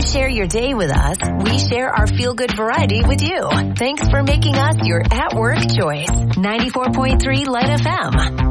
share your day with us, we share our feel-good variety with you. Thanks for making us your at-work choice. 94.3 Light FM.